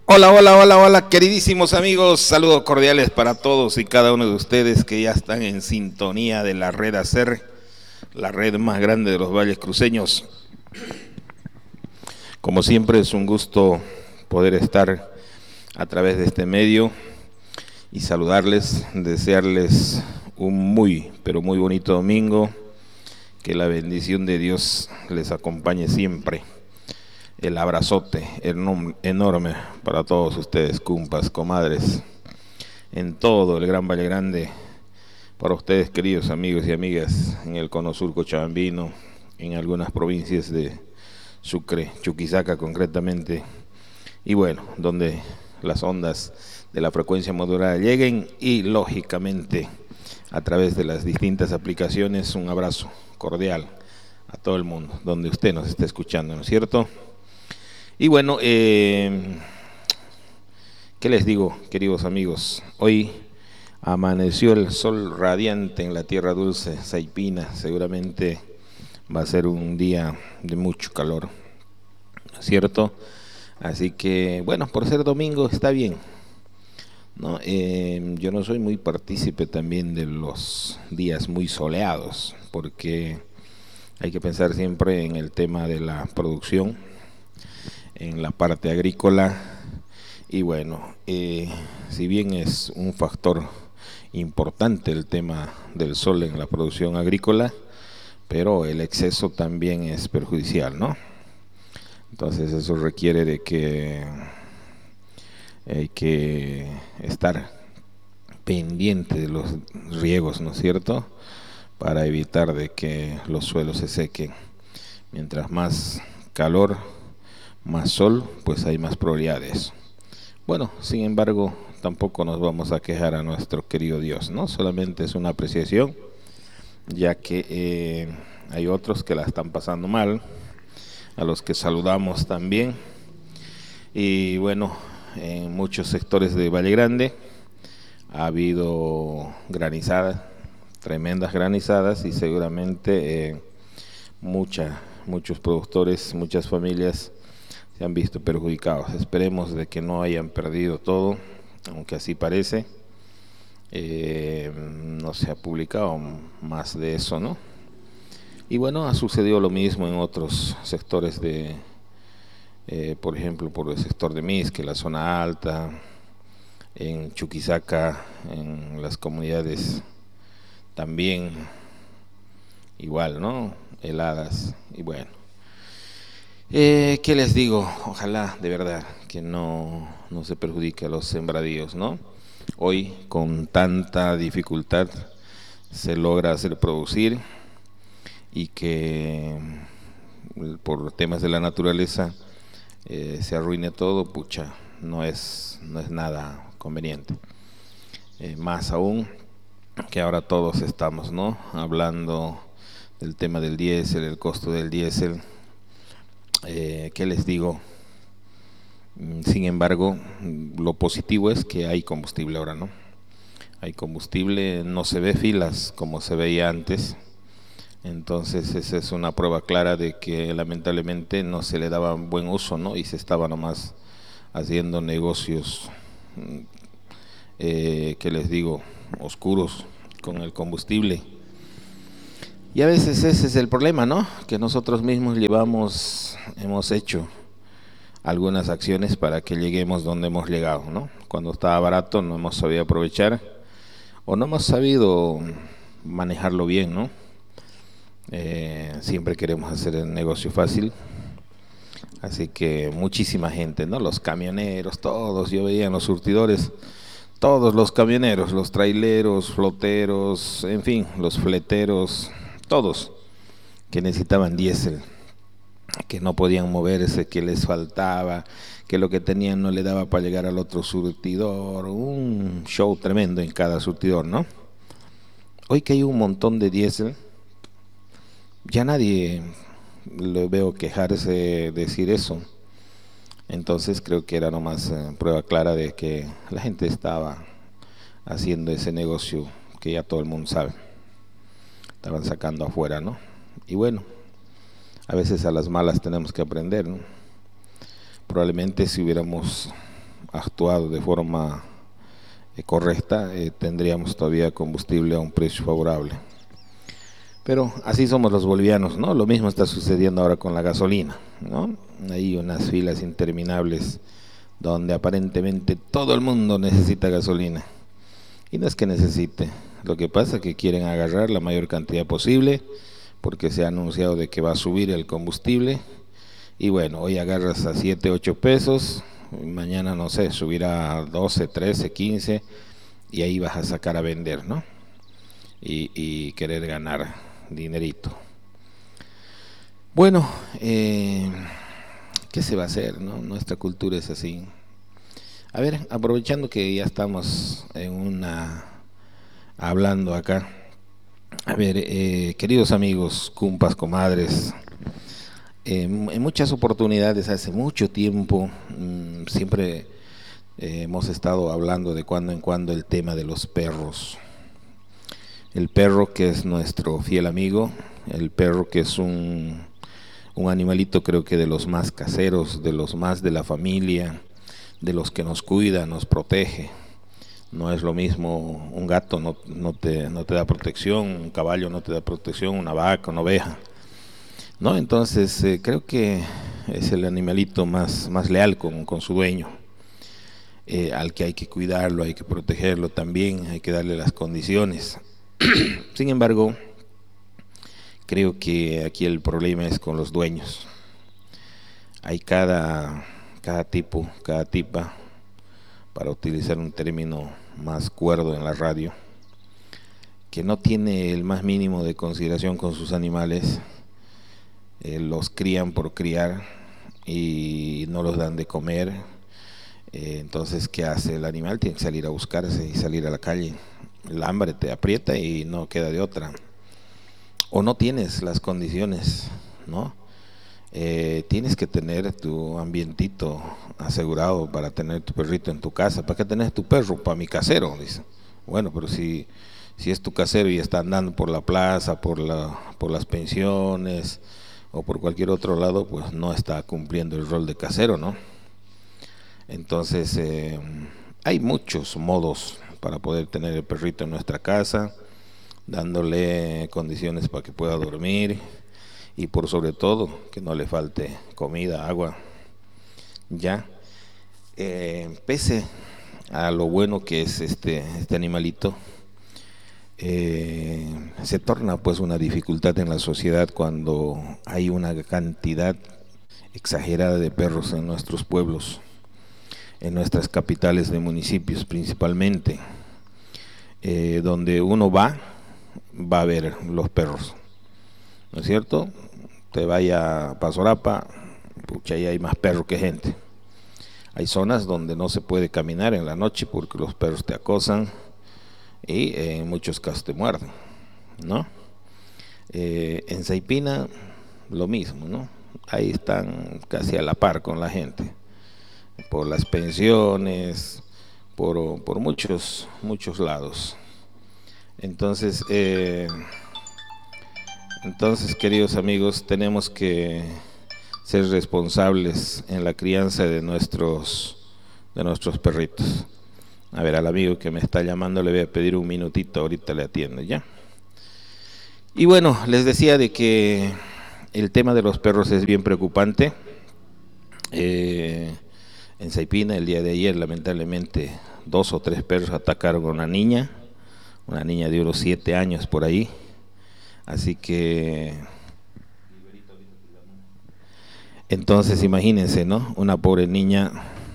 Hola, hola, hola, hola, queridísimos amigos, saludos cordiales para todos y cada uno de ustedes que ya están en sintonía de la red ACER, la red más grande de los valles cruceños. Como siempre es un gusto poder estar a través de este medio y saludarles, desearles un muy, pero muy bonito domingo, que la bendición de Dios les acompañe siempre. El abrazote enorme para todos ustedes, cumpas, comadres, en todo el Gran Valle Grande, para ustedes, queridos amigos y amigas, en el Cono Sur Cochabambino, en algunas provincias de Sucre, Chuquisaca concretamente, y bueno, donde las ondas de la frecuencia modulada lleguen y lógicamente a través de las distintas aplicaciones, un abrazo cordial a todo el mundo, donde usted nos esté escuchando, ¿no es cierto? Y bueno, ¿qué les digo, queridos amigos? Hoy amaneció el sol radiante en la tierra dulce, Saipina. Seguramente va a ser un día de mucho calor, ¿no es cierto? Así que, bueno, por ser domingo está bien, ¿no? Yo no soy muy partícipe también de los días muy soleados, porque hay que pensar siempre en el tema de la producción, en la parte agrícola. Y bueno, si bien es un factor importante el tema del sol en la producción agrícola, pero el exceso también es perjudicial, ¿no? Entonces eso requiere de que hay que estar pendiente de los riegos, ¿no es cierto? Para evitar de que los suelos se sequen. Mientras más calor, más sol, pues hay más probabilidad de eso. Bueno, sin embargo, tampoco nos vamos a quejar a nuestro querido Dios, ¿no? Solamente es una apreciación, ya que hay otros que la están pasando mal, a los que saludamos también. Y bueno, en muchos sectores de Valle Grande ha habido granizadas, tremendas granizadas, y seguramente muchos productores, muchas familias se han visto perjudicados. Esperemos de que no hayan perdido todo, aunque así parece. No se ha publicado más de eso, ¿no? Y bueno, ha sucedido lo mismo en otros sectores por ejemplo, por el sector de Misque, la zona alta, en Chuquisaca, en las comunidades también igual, ¿no? Heladas. Y bueno, ¿qué les digo? Ojalá de verdad que no se perjudique a los sembradíos, ¿no? Hoy con tanta dificultad se logra hacer producir, y que por temas de la naturaleza se arruine todo, pucha, no es nada conveniente. Más aún que ahora todos estamos, ¿no?, hablando del tema del diésel, el costo del diésel. ¿Qué les digo? Sin embargo, lo positivo es que hay combustible ahora, ¿no? Hay combustible, no se ve filas como se veía antes. Entonces esa es una prueba clara de que lamentablemente no se le daba buen uso, ¿no? Y se estaba nomás haciendo negocios, ¿qué les digo?, oscuros con el combustible. Y a veces ese es el problema, ¿no? Que nosotros mismos hemos hecho algunas acciones para que lleguemos donde hemos llegado, ¿no? Cuando estaba barato no hemos sabido aprovechar, o no hemos sabido manejarlo bien, ¿no? Siempre queremos hacer el negocio fácil, así que muchísima gente, ¿no? Los camioneros, todos, yo veía en los surtidores, todos los camioneros, los traileros, floteros, en fin, los fleteros, todos que necesitaban diésel, que no podían moverse, que les faltaba, que lo que tenían no le daba para llegar al otro surtidor, un show tremendo en cada surtidor, ¿no? Hoy que hay un montón de diésel, ya nadie lo veo quejarse, decir eso. Entonces creo que era nomás prueba clara de que la gente estaba haciendo ese negocio que ya todo el mundo sabe. Estaban sacando afuera, ¿no? Y bueno, a veces a las malas tenemos que aprender, ¿no? Probablemente si hubiéramos actuado de forma correcta, tendríamos todavía combustible a un precio favorable. Pero así somos los bolivianos, ¿no? Lo mismo está sucediendo ahora con la gasolina, ¿no? Hay unas filas interminables donde aparentemente todo el mundo necesita gasolina. Y no es que necesite, lo que pasa es que quieren agarrar la mayor cantidad posible porque se ha anunciado de que va a subir el combustible. Y bueno, hoy agarras a 7, 8 pesos, mañana no sé, subirá a 12, 13, 15 y ahí vas a sacar a vender, ¿no? Y querer ganar dinerito. Bueno, ¿qué se va a hacer, no? Nuestra cultura es así. A ver, aprovechando que ya estamos hablando acá. A ver, queridos amigos, cumpas, comadres, en muchas oportunidades, hace mucho tiempo, siempre hemos estado hablando de cuando en cuando el tema de los perros. El perro que es nuestro fiel amigo, el perro que es un animalito creo que de los más caseros, de los más de la familia, de los que nos cuida, nos protege. No es lo mismo un gato, no te da protección, un caballo no te da protección, una vaca, una oveja, ¿no? Entonces creo que es el animalito más leal con su dueño, al que hay que cuidarlo, hay que protegerlo también, hay que darle las condiciones. Sin embargo, creo que aquí el problema es con los dueños. Hay cada tipo, cada tipa, para utilizar un término más cuerdo en la radio, que no tiene el más mínimo de consideración con sus animales, los crían por criar y no los dan de comer. Entonces, ¿qué hace el animal? Tiene que salir a buscarse y salir a la calle. El hambre te aprieta y no queda de otra. O no tienes las condiciones, ¿no? Tienes que tener tu ambientito asegurado para tener tu perrito en tu casa. ¿Para qué tenés tu perro? Para mi casero, dice. Bueno, pero si es tu casero y está andando por la plaza, por las pensiones o por cualquier otro lado, pues no está cumpliendo el rol de casero, ¿no? Entonces, hay muchos modos para poder tener el perrito en nuestra casa, dándole condiciones para que pueda dormir y por sobre todo que no le falte comida, agua. Ya, pese a lo bueno que es este animalito, se torna pues una dificultad en la sociedad cuando hay una cantidad exagerada de perros en nuestros pueblos, en nuestras capitales de municipios principalmente, donde uno va a ver los perros, ¿no es cierto? Te vaya a Pasorapa, pucha, ahí hay más perros que gente. Hay zonas donde no se puede caminar en la noche porque los perros te acosan y en muchos casos te muerden, ¿no? En Saipina lo mismo, ¿no? Ahí están casi a la par con la gente, por las pensiones, por muchos lados. Entonces, queridos amigos, tenemos que ser responsables en la crianza de nuestros perritos. A ver, al amigo que me está llamando le voy a pedir un minutito, ahorita le atiendo, ¿ya? Y bueno, les decía de que el tema de los perros es bien preocupante. En Saipina el día de ayer lamentablemente 2 o 3 perros atacaron a una niña de unos 7 años por ahí, así que entonces imagínense, ¿no? Una pobre niña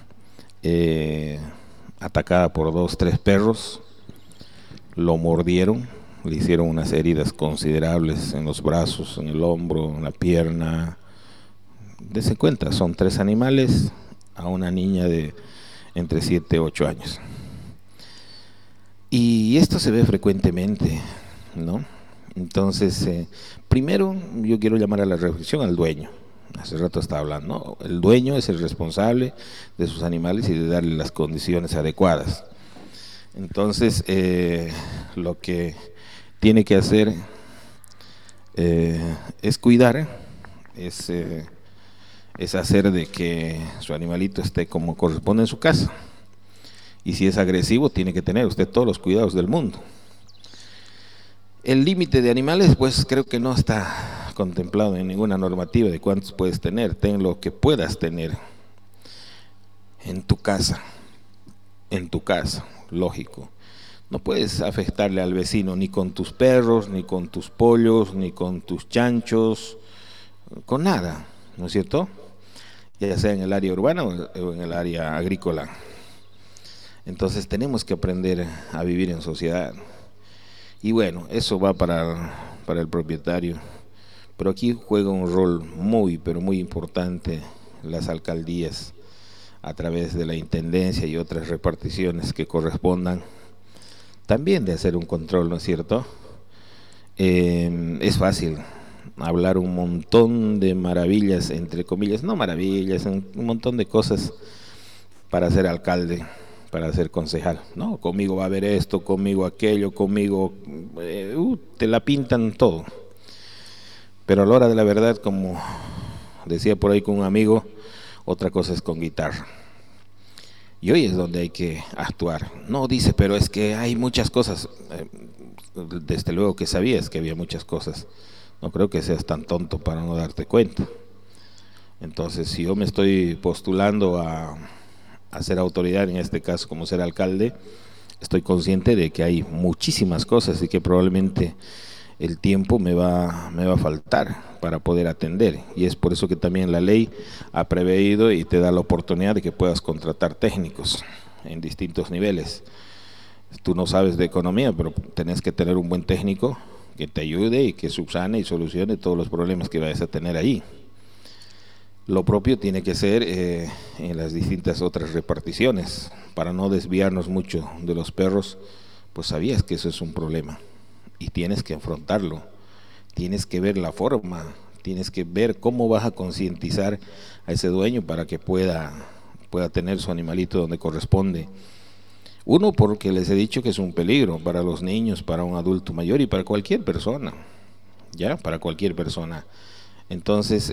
atacada por 2, 3 perros, lo mordieron, le hicieron unas heridas considerables en los brazos, en el hombro, en la pierna. Dese cuenta, son 3 animales a una niña de entre 7 y 8 años. Y esto se ve frecuentemente, ¿no? Entonces, primero yo quiero llamar a la reflexión al dueño. Hace rato estaba hablando, ¿no? El dueño es el responsable de sus animales y de darle las condiciones adecuadas. Entonces, lo que tiene que hacer es cuidar, es hacer de que su animalito esté como corresponde en su casa, Y si es agresivo, tiene que tener usted todos los cuidados del mundo. El límite de animales, pues creo que no está contemplado en ninguna normativa de cuántos puedes tener. Ten lo que puedas tener en tu casa, lógico. No puedes afectarle al vecino ni con tus perros, ni con tus pollos, ni con tus chanchos, con nada, ¿no es cierto? Ya sea en el área urbana o en el área agrícola. Entonces tenemos que aprender a vivir en sociedad. Y bueno, eso va para el propietario. Pero aquí juega un rol muy, pero muy importante las alcaldías a través de la intendencia y otras reparticiones que correspondan, también de hacer un control, ¿no es cierto? Es fácil hablar un montón de maravillas, entre comillas, no maravillas, un montón de cosas para ser alcalde, para ser concejal. No, conmigo va a haber esto, conmigo aquello, conmigo, te la pintan todo. Pero a la hora de la verdad, como decía por ahí con un amigo, otra cosa es con guitarra. Y hoy es donde hay que actuar. No, dice, pero es que hay muchas cosas. Desde luego que sabías que había muchas cosas. No creo que seas tan tonto para no darte cuenta. Entonces, si yo me estoy postulando a ser autoridad, en este caso como ser alcalde, estoy consciente de que hay muchísimas cosas y que probablemente el tiempo me va a faltar para poder atender, y es por eso que también la ley ha preveído y te da la oportunidad de que puedas contratar técnicos en distintos niveles. Tú no sabes de economía, pero tenés que tener un buen técnico que te ayude y que subsane y solucione todos los problemas que vayas a tener ahí. Lo propio tiene que ser en las distintas otras reparticiones. Para no desviarnos mucho de los perros, pues sabías que eso es un problema y tienes que afrontarlo. Tienes que ver la forma, tienes que ver cómo vas a concientizar a ese dueño para que pueda tener su animalito donde corresponde. Uno, porque les he dicho que es un peligro para los niños, para un adulto mayor y para cualquier persona, ya, para cualquier persona. Entonces,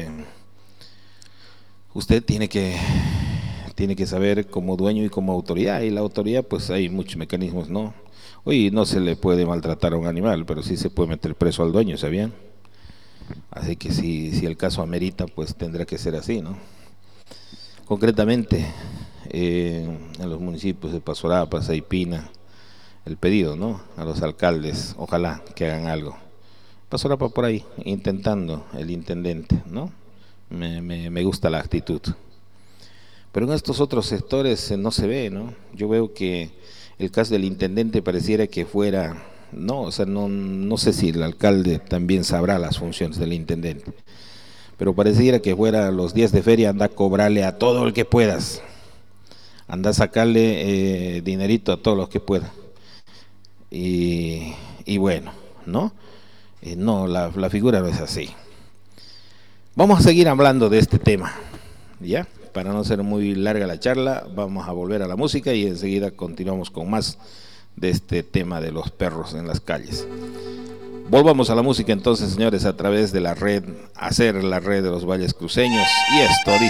usted tiene que saber como dueño y como autoridad, y la autoridad, pues hay muchos mecanismos, ¿no? Hoy no se le puede maltratar a un animal, pero sí se puede meter preso al dueño, ¿sabían? Así que si el caso amerita, pues tendrá que ser así, ¿no? Concretamente, en los municipios de Pasorapa, Saipina, el pedido, ¿no?, a los alcaldes, ojalá que hagan algo. Pasorapa por ahí, intentando el intendente, ¿no? Me gusta la actitud. Pero en estos otros sectores no se ve, ¿no? Yo veo que el caso del intendente pareciera que fuera, no, o sea, no sé si el alcalde también sabrá las funciones del intendente, pero pareciera que fuera los días de feria, anda a cobrarle a todo el que puedas, anda a sacarle dinerito a todos los que puedas. Y bueno, ¿no? No, la figura no es así. Vamos a seguir hablando de este tema, ¿ya? Para no ser muy larga la charla, vamos a volver a la música y enseguida continuamos con más de este tema de los perros en las calles. Volvamos a la música entonces, señores, a través de la red, hacer la red de los valles cruceños, y esto dice